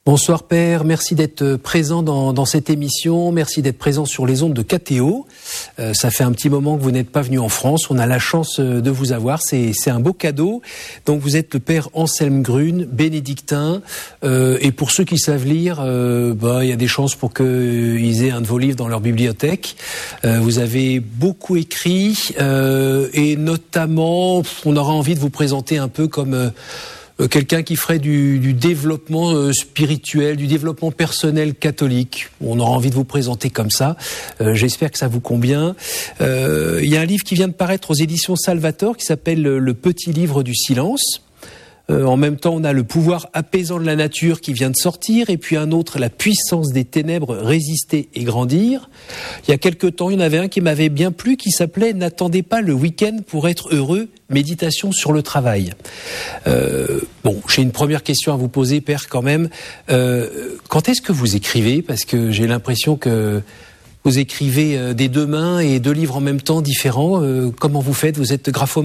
Bonsoir Père, merci d'être présent dans cette émission, merci d'être présent sur les ondes de KTO. Ça fait un petit moment que vous n'êtes pas venu en France, on a la chance de vous avoir, c'est un beau cadeau. Donc vous êtes le Père Anselme Grune, bénédictin, et pour ceux qui savent lire, il y a des chances pour qu'ils aient un de vos livres dans leur bibliothèque. Vous avez beaucoup écrit, et notamment, on aura envie de vous présenter un peu comme quelqu'un qui ferait du développement spirituel, du développement personnel catholique. On aura envie de vous présenter comme ça. J'espère que ça vous convient. Il y a un livre qui vient de paraître aux éditions Salvator qui s'appelle Le Petit Livre du Silence. En même temps, on a Le pouvoir apaisant de la nature qui vient de sortir, et puis un autre, La puissance des ténèbres, résister et grandir. Il y a quelque temps, il y en avait un qui m'avait bien plu, qui s'appelait N'attendez pas le week-end pour être heureux, méditation sur le travail. J'ai une première question à vous poser, Père, quand même. Quand est-ce que vous écrivez ? Parce que j'ai l'impression que vous écrivez des deux mains et deux livres en même temps différents. Comment vous faites ? Vous êtes graphomane ?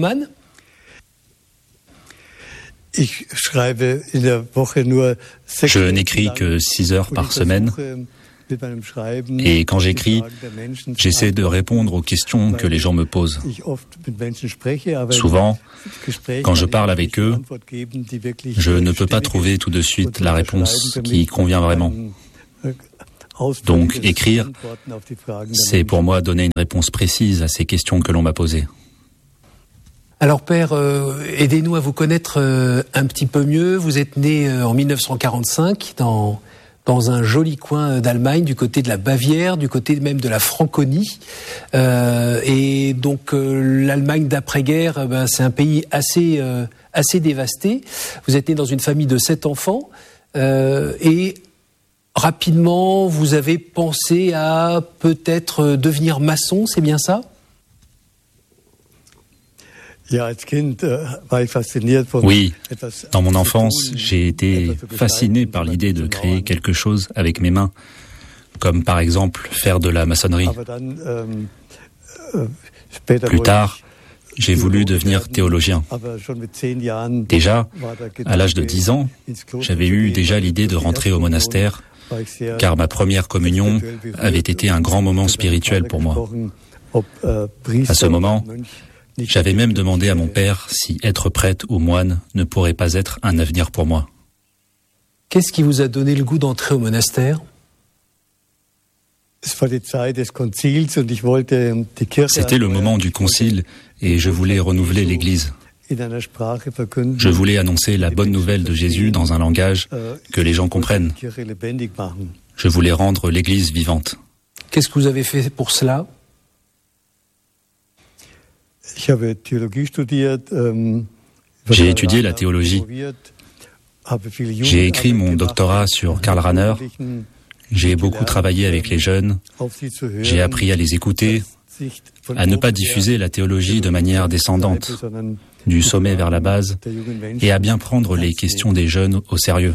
Je n'écris que 6 heures par semaine, et quand j'écris, j'essaie de répondre aux questions que les gens me posent. Souvent, quand je parle avec eux, je ne peux pas trouver tout de suite la réponse qui convient vraiment. Donc, écrire, c'est pour moi donner une réponse précise à ces questions que l'on m'a posées. Alors Père, aidez-nous à vous connaître un petit peu mieux. Vous êtes né en 1945 dans un joli coin d'Allemagne, du côté de la Bavière, du côté même de la Franconie. Et donc l'Allemagne d'après-guerre, c'est un pays assez dévasté. Vous êtes né dans une famille de 7 enfants et rapidement vous avez pensé à peut-être devenir maçon, c'est bien ça ? Oui, dans mon enfance, j'ai été fasciné par l'idée de créer quelque chose avec mes mains, comme par exemple faire de la maçonnerie. Plus tard, j'ai voulu devenir théologien. Déjà, à l'âge de 10 ans, j'avais eu déjà l'idée de rentrer au monastère, car ma première communion avait été un grand moment spirituel pour moi. À ce moment, j'avais même demandé à mon père si être prêtre ou moine ne pourrait pas être un avenir pour moi. Qu'est-ce qui vous a donné le goût d'entrer au monastère ? C'était le moment du concile et je voulais renouveler l'Église. Je voulais annoncer la bonne nouvelle de Jésus dans un langage que les gens comprennent. Je voulais rendre l'Église vivante. Qu'est-ce que vous avez fait pour cela ? J'ai étudié la théologie. J'ai écrit mon doctorat sur Karl Rahner. J'ai beaucoup travaillé avec les jeunes. J'ai appris à les écouter, à ne pas diffuser la théologie de manière descendante, du sommet vers la base, et à bien prendre les questions des jeunes au sérieux.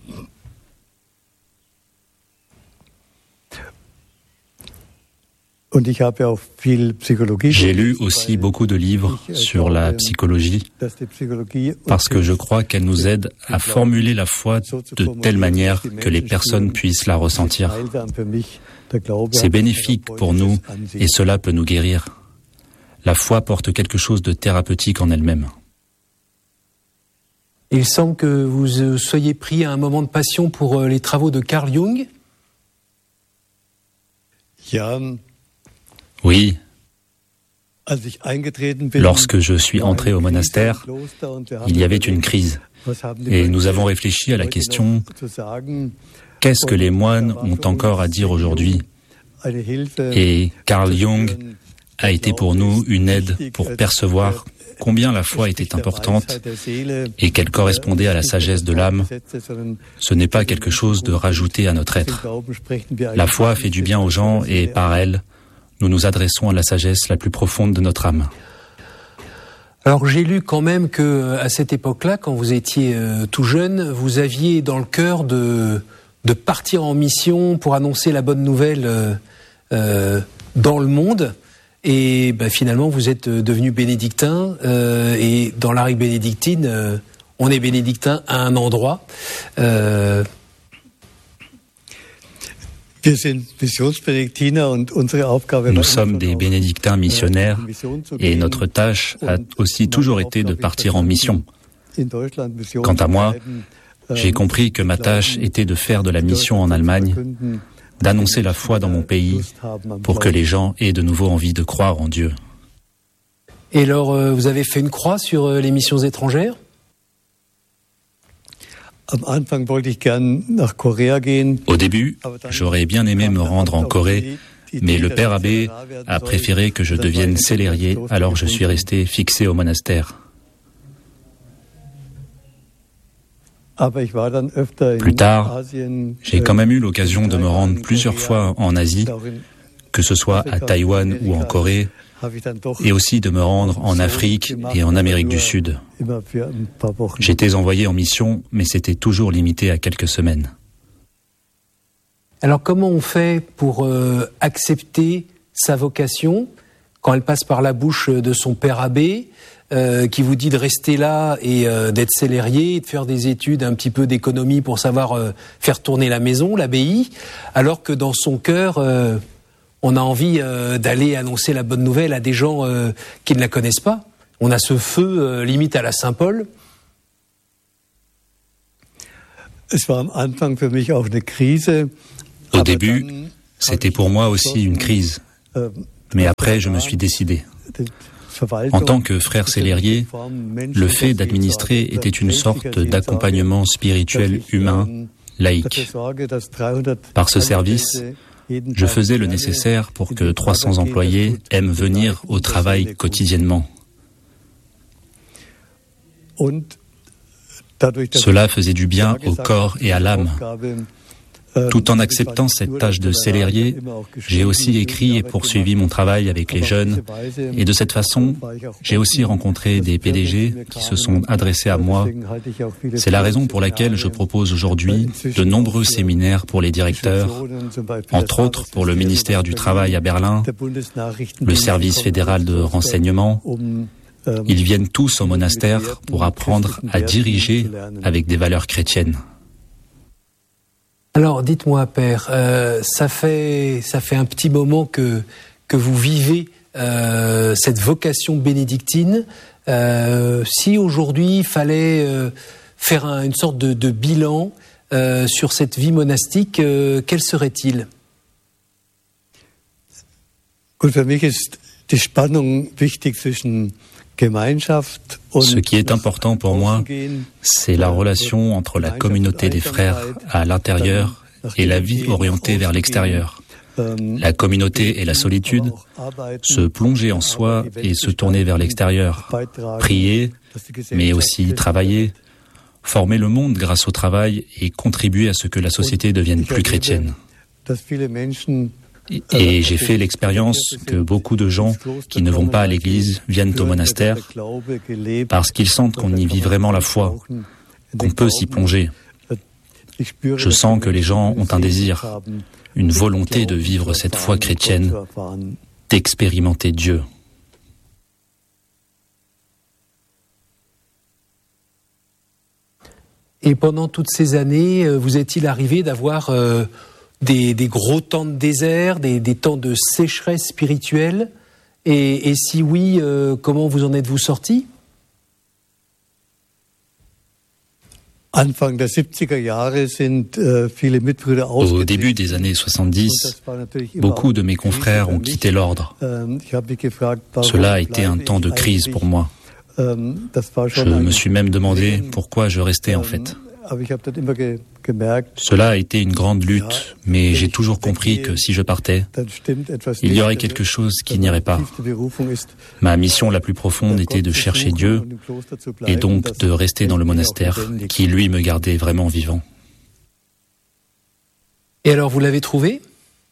J'ai lu aussi beaucoup de livres sur la psychologie parce que je crois qu'elle nous aide à formuler la foi de telle manière que les personnes puissent la ressentir. C'est bénéfique pour nous et cela peut nous guérir. La foi porte quelque chose de thérapeutique en elle-même. Il semble que vous soyez pris à un moment de passion pour les travaux de Carl Jung. Oui. Lorsque je suis entré au monastère, il y avait une crise. Et nous avons réfléchi à la question « Qu'est-ce que les moines ont encore à dire aujourd'hui ?» Et Carl Jung a été pour nous une aide pour percevoir combien la foi était importante et qu'elle correspondait à la sagesse de l'âme. Ce n'est pas quelque chose de rajouté à notre être. La foi fait du bien aux gens et par elle, nous nous adressons à la sagesse la plus profonde de notre âme. Alors j'ai lu quand même que à cette époque-là, quand vous étiez tout jeune, vous aviez dans le cœur de partir en mission pour annoncer la bonne nouvelle dans le monde. Et finalement, vous êtes devenu bénédictin. Et dans la règle bénédictine, on est bénédictin à un endroit. Nous sommes des bénédictins missionnaires et notre tâche a aussi toujours été de partir en mission. Quant à moi, j'ai compris que ma tâche était de faire de la mission en Allemagne, d'annoncer la foi dans mon pays pour que les gens aient de nouveau envie de croire en Dieu. Et alors, vous avez fait une croix sur les missions étrangères ? Au début, j'aurais bien aimé me rendre en Corée, mais le père abbé a préféré que je devienne célérier, alors je suis resté fixé au monastère. Plus tard, j'ai quand même eu l'occasion de me rendre plusieurs fois en Asie, que ce soit à Taïwan ou en Corée, et aussi de me rendre en Afrique et en Amérique du Sud. J'étais envoyé en mission, mais c'était toujours limité à quelques semaines. Alors comment on fait pour accepter sa vocation quand elle passe par la bouche de son père abbé qui vous dit de rester là et d'être célérier, de faire des études, un petit peu d'économie pour savoir faire tourner la maison, l'abbaye, alors que dans son cœur, on a envie d'aller annoncer la bonne nouvelle à des gens qui ne la connaissent pas. On a ce feu limite à la Saint-Paul. Au début, c'était pour moi aussi une crise. Mais après, je me suis décidé. En tant que frère célérier, le fait d'administrer était une sorte d'accompagnement spirituel humain, laïque. Par ce service, je faisais le nécessaire pour que 300 employés aiment venir au travail quotidiennement. Cela faisait du bien au corps et à l'âme. Tout en acceptant cette tâche de célérier, j'ai aussi écrit et poursuivi mon travail avec les jeunes. Et de cette façon, j'ai aussi rencontré des PDG qui se sont adressés à moi. C'est la raison pour laquelle je propose aujourd'hui de nombreux séminaires pour les directeurs, entre autres pour le ministère du Travail à Berlin, le service fédéral de renseignement. Ils viennent tous au monastère pour apprendre à diriger avec des valeurs chrétiennes. Alors, dites-moi, Père, ça fait un petit moment que vous vivez cette vocation bénédictine. Si aujourd'hui il fallait faire une sorte de bilan sur cette vie monastique, quel serait-il ? Ce qui est important pour moi, c'est la relation entre la communauté des frères à l'intérieur et la vie orientée vers l'extérieur. La communauté et la solitude, se plonger en soi et se tourner vers l'extérieur, prier, mais aussi travailler, former le monde grâce au travail et contribuer à ce que la société devienne plus chrétienne. Et j'ai fait l'expérience que beaucoup de gens qui ne vont pas à l'église viennent au monastère parce qu'ils sentent qu'on y vit vraiment la foi, qu'on peut s'y plonger. Je sens que les gens ont un désir, une volonté de vivre cette foi chrétienne, d'expérimenter Dieu. Et pendant toutes ces années, vous est-il arrivé d'avoir des gros temps de désert, des temps de sécheresse spirituelle, et si oui, comment vous en êtes-vous sortis ? Au début des années 70, beaucoup de mes confrères ont quitté l'ordre. Cela a été un temps de crise pour moi. Je me suis même demandé pourquoi je restais en fait. Cela a été une grande lutte, mais j'ai toujours compris que si je partais, il y aurait quelque chose qui n'irait pas. Ma mission la plus profonde était de chercher Dieu et donc de rester dans le monastère qui, lui, me gardait vraiment vivant. Et alors, vous l'avez trouvé ?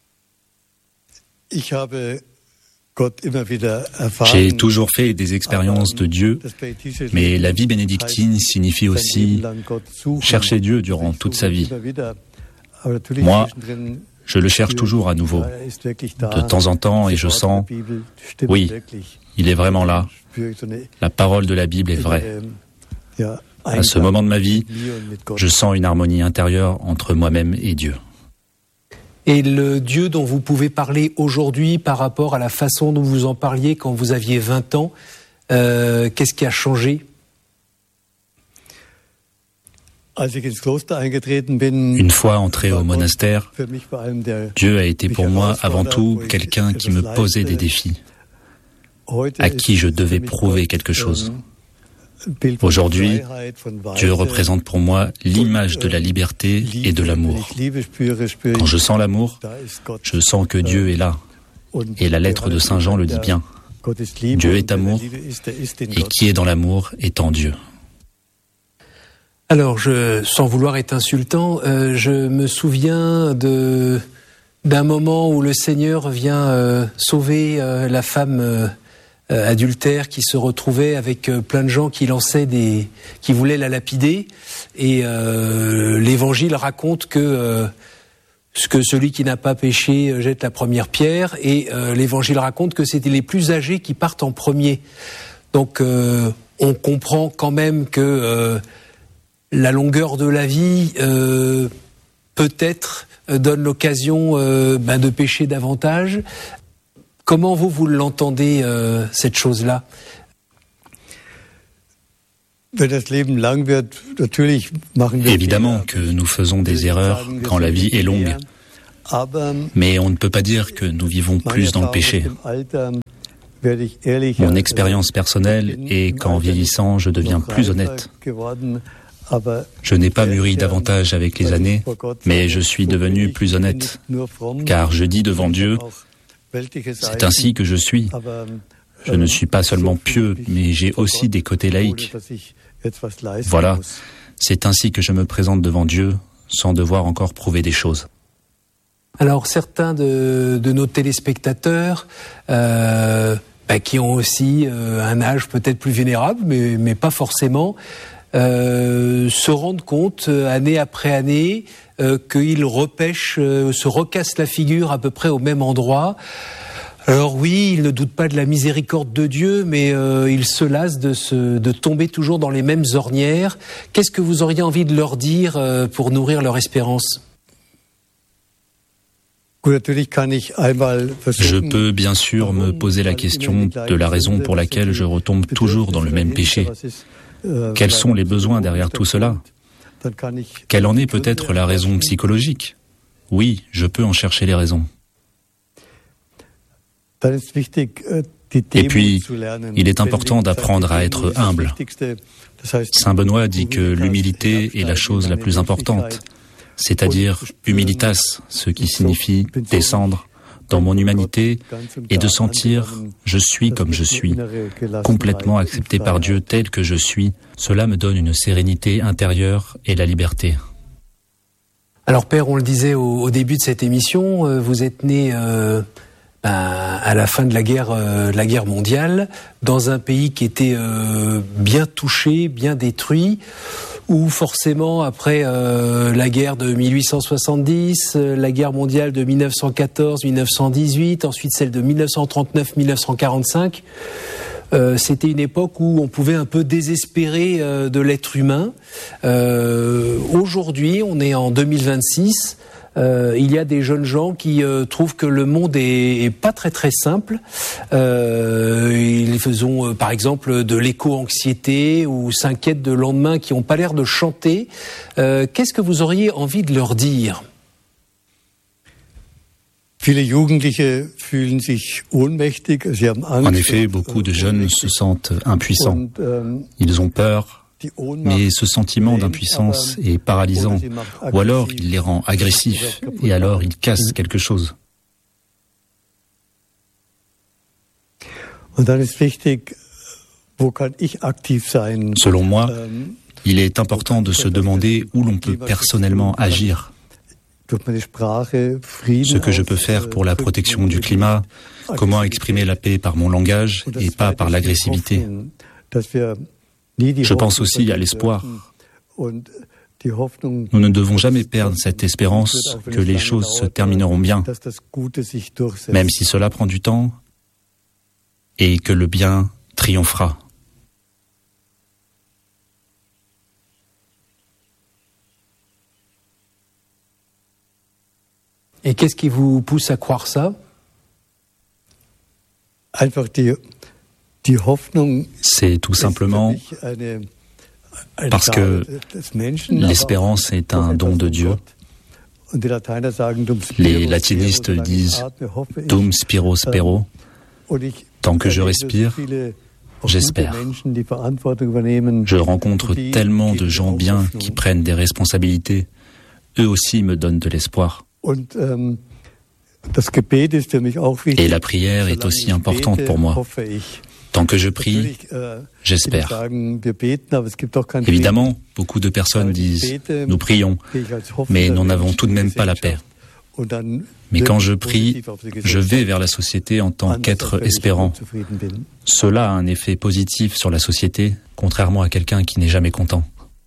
J'ai toujours fait des expériences de Dieu, mais la vie bénédictine signifie aussi chercher Dieu durant toute sa vie. Moi, je le cherche toujours à nouveau, de temps en temps, et je sens, oui, il est vraiment là. La parole de la Bible est vraie. À ce moment de ma vie, je sens une harmonie intérieure entre moi-même et Dieu. Et le Dieu dont vous pouvez parler aujourd'hui par rapport à la façon dont vous en parliez quand vous aviez 20 ans, qu'est-ce qui a changé ? Une fois entré au monastère, Dieu a été pour moi avant tout quelqu'un qui me posait des défis, à qui je devais prouver quelque chose. Aujourd'hui, Dieu représente pour moi l'image de la liberté et de l'amour. Quand je sens l'amour, je sens que Dieu est là. Et la lettre de Saint Jean le dit bien. Dieu est amour, et qui est dans l'amour est en Dieu. Alors, sans vouloir être insultant, je me souviens d'un moment où le Seigneur vient sauver la femme adultère qui se retrouvait avec plein de gens qui qui voulaient la lapider. Et l'Évangile raconte que celui qui n'a pas péché jette la première pierre. Et l'Évangile raconte que c'était les plus âgés qui partent en premier. Donc, on comprend quand même que la longueur de la vie, peut-être, donne l'occasion de pécher davantage. Comment vous l'entendez, cette chose-là ? Évidemment que nous faisons des erreurs quand la vie est longue, mais on ne peut pas dire que nous vivons plus dans le péché. Mon expérience personnelle est qu'en vieillissant, je deviens plus honnête. Je n'ai pas mûri davantage avec les années, mais je suis devenu plus honnête, car je dis devant Dieu, c'est ainsi que je suis. Je ne suis pas seulement pieux, mais j'ai aussi des côtés laïques. Voilà, c'est ainsi que je me présente devant Dieu, sans devoir encore prouver des choses. Alors certains de nos téléspectateurs qui ont aussi un âge peut-être plus vénérable, mais pas forcément, se rendent compte année après année qu'ils repêchent, se recassent la figure à peu près au même endroit. Alors oui, ils ne doutent pas de la miséricorde de Dieu, mais ils se lassent de tomber toujours dans les mêmes ornières. Qu'est-ce que vous auriez envie de leur dire pour nourrir leur espérance ? Je peux bien sûr me poser la question de la raison pour laquelle je retombe toujours dans le même péché. Quels sont les besoins derrière tout cela ? Quelle en est peut-être la raison psychologique ? Oui, je peux en chercher les raisons. Et puis, il est important d'apprendre à être humble. Saint Benoît dit que l'humilité est la chose la plus importante, c'est-à-dire humilitas, ce qui signifie descendre dans mon humanité et de sentir « je suis comme je suis », complètement accepté par Dieu tel que je suis. Cela me donne une sérénité intérieure et la liberté. Alors Père, on le disait au début de cette émission, vous êtes né à la fin de la guerre mondiale, dans un pays qui était bien touché, bien détruit, où forcément après la guerre de 1870, la guerre mondiale de 1914-1918, ensuite celle de 1939-1945, c'était une époque où on pouvait un peu désespérer de l'être humain. Aujourd'hui, on est en 2026. Il y a des jeunes gens qui trouvent que le monde est pas très très simple. Ils font par exemple de l'éco-anxiété ou s'inquiètent de lendemain, qui n'ont pas l'air de chanter. Qu'est-ce que vous auriez envie de leur dire ? En effet, beaucoup de jeunes se sentent impuissants. Ils ont peur, mais ce sentiment d'impuissance est paralysant, ou alors il les rend agressifs, et alors ils cassent quelque chose. Selon moi, il est important de se demander où l'on peut personnellement agir. Ce que je peux faire pour la protection du climat, comment exprimer la paix par mon langage et pas par l'agressivité. Je pense aussi à l'espoir. Nous ne devons jamais perdre cette espérance que les choses se termineront bien, même si cela prend du temps, et que le bien triomphera. Et qu'est-ce qui vous pousse à croire ça? C'est tout simplement parce que l'espérance est un don de Dieu. Les latinistes disent « dum spiro spero ». Tant que je respire, j'espère. Je rencontre tellement de gens bien qui prennent des responsabilités. Eux aussi me donnent de l'espoir. Et la prière est aussi importante pour moi. Tant que je prie, j'espère. Évidemment, beaucoup de personnes disent « nous prions », mais nous n'avons tout de même pas la paix. Mais quand je prie, je vais vers la société en tant qu'être espérant. Cela a un effet positif sur la société, contrairement à quelqu'un qui n'est jamais content.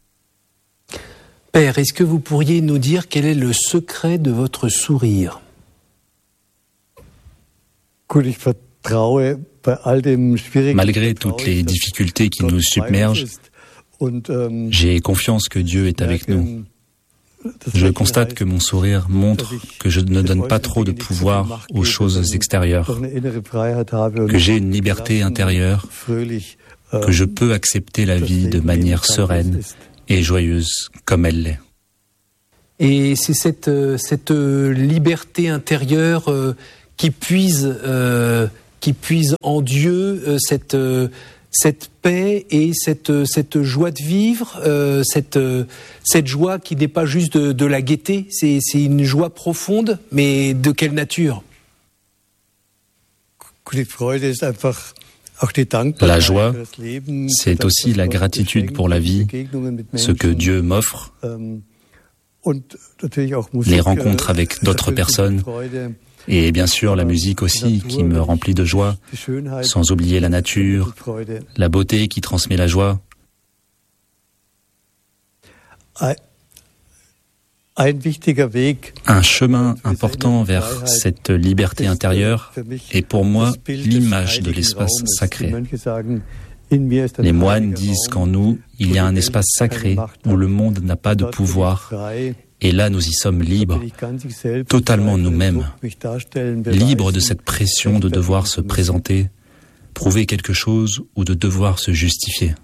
Père, est-ce que vous pourriez nous dire quel est le secret de votre sourire? Malgré toutes les difficultés qui nous submergent, j'ai confiance que Dieu est avec nous. Je constate que mon sourire montre que je ne donne pas trop de pouvoir aux choses extérieures, que j'ai une liberté intérieure, que je peux accepter la vie de manière sereine et joyeuse comme elle l'est. Et c'est cette liberté intérieure qui puise en Dieu cette paix et cette joie de vivre, cette joie qui n'est pas juste de la gaieté, c'est une joie profonde, mais de quelle nature? La joie, c'est aussi la gratitude pour la vie, ce que Dieu m'offre, les rencontres avec d'autres personnes, et bien sûr la musique aussi qui me remplit de joie, sans oublier la nature, la beauté qui transmet la joie. Un chemin important vers cette liberté intérieure est pour moi l'image de l'espace sacré. Les moines disent qu'en nous, il y a un espace sacré où le monde n'a pas de pouvoir. Et là, nous y sommes libres, totalement nous-mêmes, libres de cette pression de devoir se présenter, prouver quelque chose ou de devoir se justifier.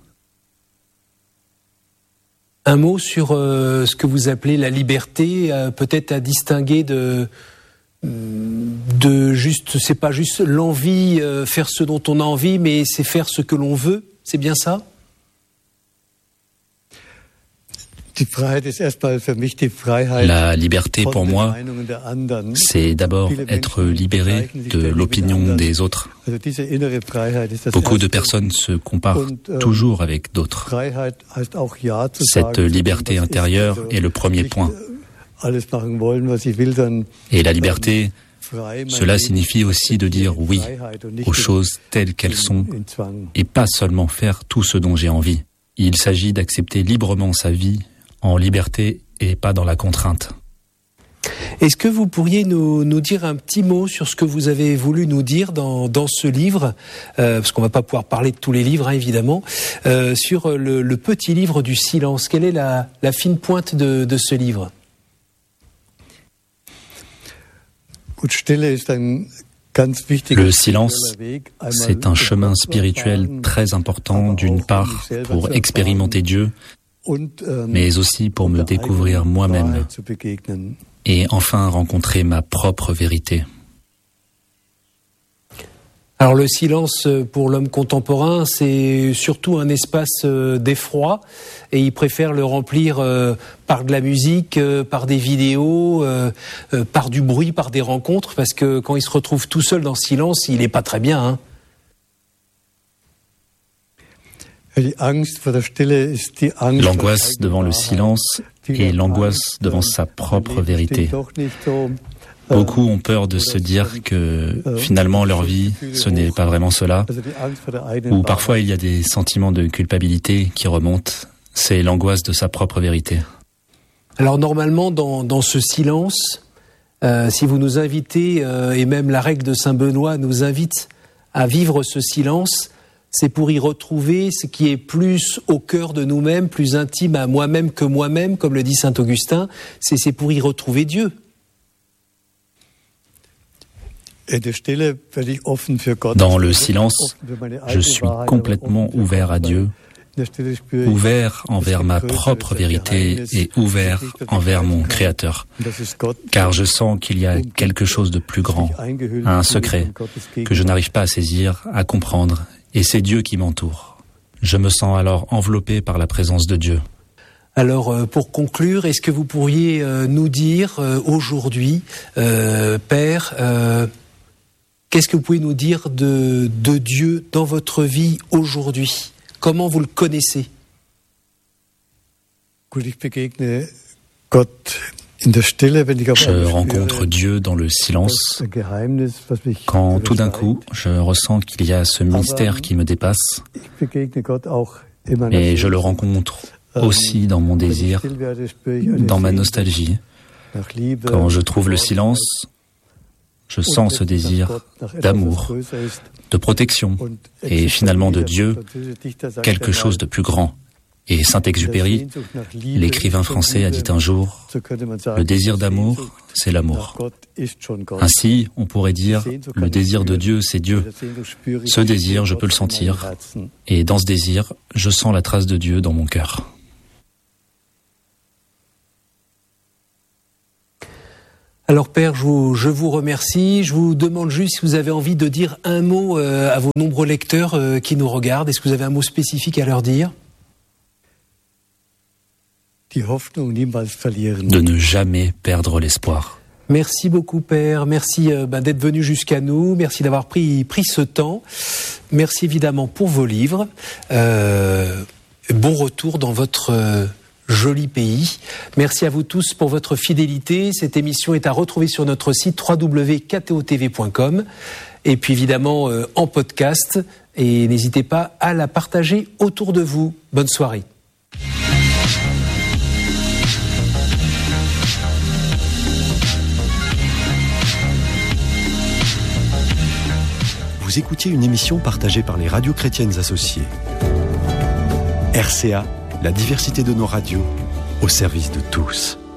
Un mot sur ce que vous appelez la liberté, peut-être à distinguer de juste, c'est pas juste l'envie, faire ce dont on a envie, mais c'est faire ce que l'on veut, c'est bien ça? La liberté pour moi, c'est d'abord être libéré de l'opinion des autres. Beaucoup de personnes se comparent toujours avec d'autres. Cette liberté intérieure est le premier point. Et la liberté, cela signifie aussi de dire oui aux choses telles qu'elles sont et pas seulement faire tout ce dont j'ai envie. Il s'agit d'accepter librement sa vie en liberté et pas dans la contrainte. Est-ce que vous pourriez nous dire un petit mot sur ce que vous avez voulu nous dire dans ce livre, parce qu'on ne va pas pouvoir parler de tous les livres, hein, évidemment, sur le petit livre du silence. Quelle est la fine pointe de ce livre? Le silence, c'est un chemin spirituel très important, d'une part pour expérimenter Dieu, mais aussi pour me découvrir moi-même et enfin rencontrer ma propre vérité. Alors le silence pour l'homme contemporain, c'est surtout un espace d'effroi et il préfère le remplir par de la musique, par des vidéos, par du bruit, par des rencontres, parce que quand il se retrouve tout seul dans le silence, il n'est pas très bien, hein. L'angoisse devant le silence et l'angoisse devant sa propre vérité. Beaucoup ont peur de se dire que finalement leur vie, ce n'est pas vraiment cela. Ou parfois il y a des sentiments de culpabilité qui remontent. C'est l'angoisse de sa propre vérité. Alors normalement dans ce silence, si vous nous invitez, et même la règle de Saint-Benoît nous invite à vivre ce silence, c'est pour y retrouver ce qui est plus au cœur de nous-mêmes, plus intime à moi-même que moi-même, comme le dit Saint Augustin, c'est pour y retrouver Dieu. Dans le silence, je suis complètement ouvert à Dieu, ouvert envers ma propre vérité et ouvert envers mon Créateur. Car je sens qu'il y a quelque chose de plus grand, un secret que je n'arrive pas à saisir, à comprendre, et c'est Dieu qui m'entoure. Je me sens alors enveloppé par la présence de Dieu. Alors, pour conclure, est-ce que vous pourriez nous dire aujourd'hui, Père, qu'est-ce que vous pouvez nous dire de Dieu dans votre vie aujourd'hui ? Comment vous le connaissez ? Je rencontre Dieu dans le silence, quand tout d'un coup, je ressens qu'il y a ce mystère qui me dépasse, et je le rencontre aussi dans mon désir, dans ma nostalgie. Quand je trouve le silence, je sens ce désir d'amour, de protection, et finalement de Dieu, quelque chose de plus grand. Et Saint-Exupéry, l'écrivain français, a dit un jour, « Le désir d'amour, c'est l'amour ». Ainsi, on pourrait dire, le désir de Dieu, c'est Dieu. Ce désir, je peux le sentir, et dans ce désir, je sens la trace de Dieu dans mon cœur. Alors Père, je vous remercie. Je vous demande juste si vous avez envie de dire un mot à vos nombreux lecteurs qui nous regardent. Est-ce que vous avez un mot spécifique à leur dire ? De ne jamais perdre l'espoir. Merci beaucoup Père, merci d'être venu jusqu'à nous, merci d'avoir pris ce temps. Merci évidemment pour vos livres. Bon retour dans votre joli pays. Merci à vous tous pour votre fidélité. Cette émission est à retrouver sur notre site www.ktotv.com et puis évidemment en podcast. Et n'hésitez pas à la partager autour de vous. Bonne soirée. Vous écoutiez une émission partagée par les radios chrétiennes associées. RCA, la diversité de nos radios, au service de tous.